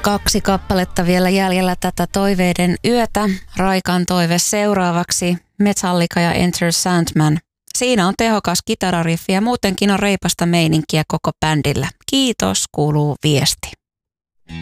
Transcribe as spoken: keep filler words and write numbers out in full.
Kaksi kappaletta vielä jäljellä tätä toiveiden yötä. Raikan toive seuraavaksi, Metallica ja Enter Sandman. Siinä on tehokas kitarariffi ja muutenkin on reipasta meininkiä koko bändillä. Kiitos, kuuluu viesti.